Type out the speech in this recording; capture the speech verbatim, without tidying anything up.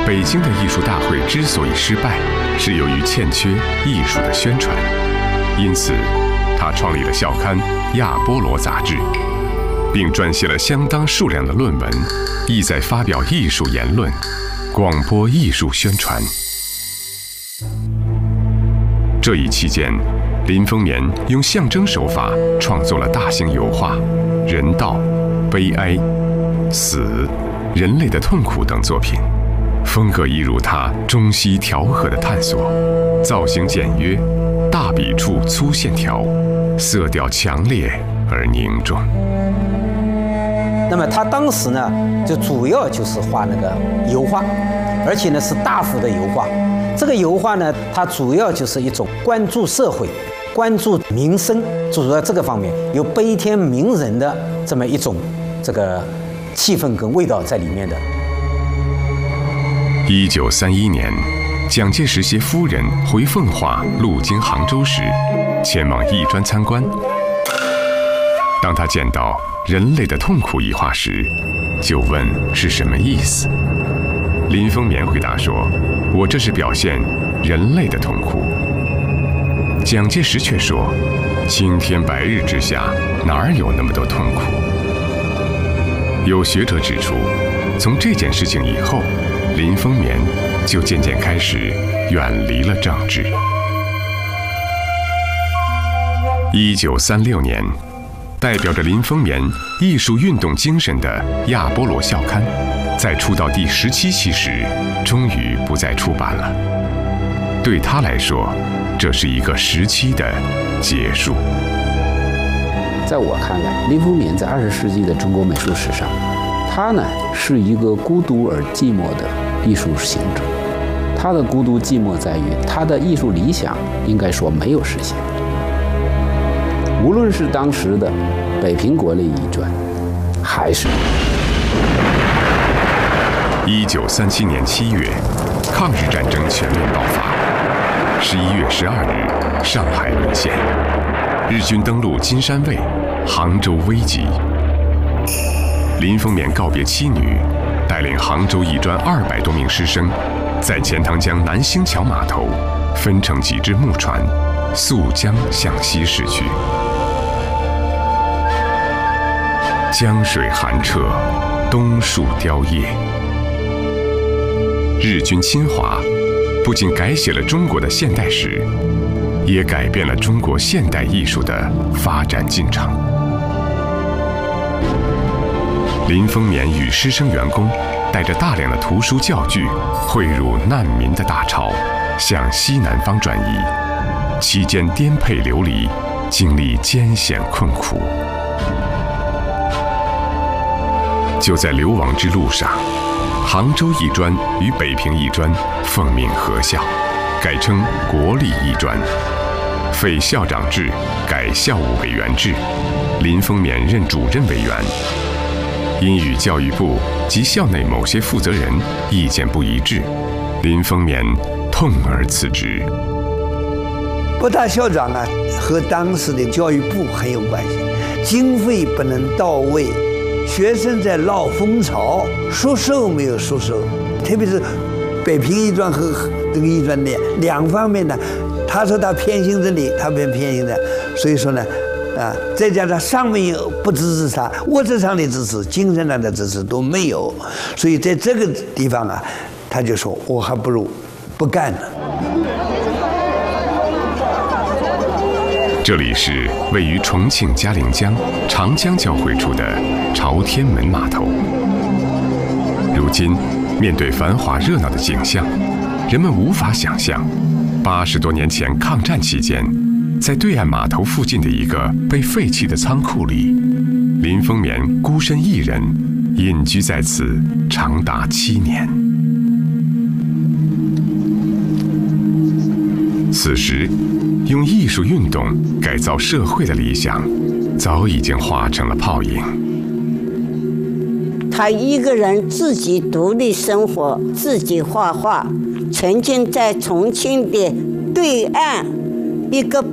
北京的艺术大会之所以失败，是由于欠缺艺术的宣传，因此他创立了校刊《亚波罗》杂志，并撰写了相当数量的论文，意在发表艺术言论，广播艺术宣传。这一期间，林风眠用象征手法创作了大型油画《人道》《悲哀》《死》《人类的痛苦》等作品，风格一如他中西调和的探索，造型简约，大笔触粗线条，色调强烈而凝重。 那么他当时呢，就主要就是画那个油画，而且呢是大幅的油画。这个油画呢，它主要就是一种关注社会、关注民生，主要这个方面有悲天悯人的这么一种这个气氛跟味道在里面的。 一九三一年，蒋介石携夫人回奉化路经杭州时，前往艺专参观。当他见到《人类的痛苦》一画时，就问是什么意思。林风眠回答说：“我这是表现人类的痛苦。”蒋介石却说：“青天白日之下，哪儿有那么多痛苦？”有学者指出，从这件事情以后，林风眠就渐渐开始远离了政治。一九三六年，代表着林风眠艺术运动精神的《亚波罗》校刊，在出到第十七期时，终于不再出版了。对他来说，这是一个时期的结束。 在我看来，林风眠在二十世纪的中国美术史上，他呢是一个孤独而寂寞的艺术行者。他的孤独寂寞在于，他的艺术理想应该说没有实现。无论是当时的北平国立艺专，还是一九三七年七月，抗日战争全面爆发。十一月十二日，上海沦陷，日军登陆金山卫，杭州危急。林风眠告别妻女，带领杭州艺专二百多名师生，在钱塘江南星桥码头分成几只木船，溯江向西驶去。江水寒彻，冬树凋叶。日军侵华，不仅改写了中国的现代史，也改变了中国现代艺术的发展进程。林风眠与师生员工带着大量的图书教具，汇入难民的大潮，向西南方转移，期间颠沛流离，经历艰险困苦。就在流亡之路上，杭州艺专与北平艺专奉命合校，改称国立艺专，废校长制，改校务委员制，林风眠任主任委员。因与教育部及校内某些负责人意见不一致，林风眠痛而辞职。 不大校长啊，和当时的教育部很有关系，经费不能到位。学生在闹风潮，收收没有收收，特别是北平艺专和这个艺专的两方面呢，他说他偏心这里，他偏偏心的，所以说呢，啊，再加上上面不支持他，物质上的支持、精神上的支持都没有，所以在这个地方啊，他就说我还不如不干了。 这里是位于重庆嘉陵江长江交汇处的朝天门码头。如今，面对繁华热闹的景象，人们无法想象，八十多年前抗战期间，在对岸码头附近的一个被废弃的仓库里，林风眠孤身一人，隐居在此长达七年。此时，用艺术运动改造社会的理想，早已经化成了泡影。 他一个人自己独立生活，自己画画，曾经在重庆的对岸一个